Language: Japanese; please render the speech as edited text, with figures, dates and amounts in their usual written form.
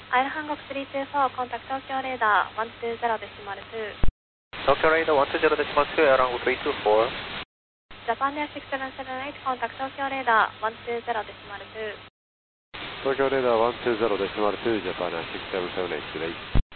アイルハンゴク324、コンタクト東京レーダー120デシマル2。 東京レーダー120デシマル2、アイルハンゴ324。 ジャパンエア6778、コンタクト東京レーダー120デシマル2。 東京レーダー120デシマル2、ジャパンエア6778トゥデイ。